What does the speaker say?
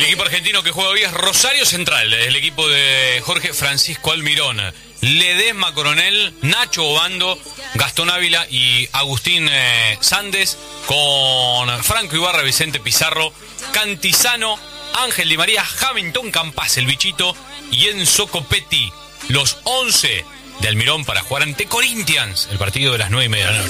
equipo argentino que juega hoy es Rosario Central, el equipo de Jorge Francisco Almirón. Ledesma Coronel, Nacho Obando, Gastón Ávila y Agustín Sandes, con Franco Ibarra, Vicente Pizarro, Cantizano, Ángel Di María, Hamilton Campas, el bichito, y Enzo Copetti. Los 11 de Almirón para jugar ante Corinthians, el partido de las 9:30 de la noche.